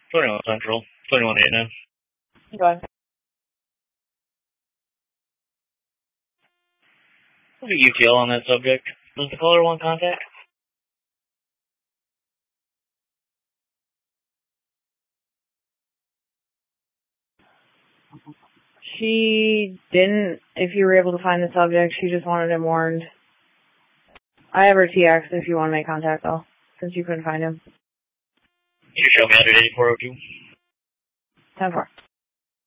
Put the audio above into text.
21 Central. 21-8 now. Okay. What's the UTL on that subject? Does the caller want contact? She didn't, if you were able to find the subject, she just wanted him warned. I have her TX if you want to make contact, though, since you couldn't find him. You show me out at 8402. 10-4.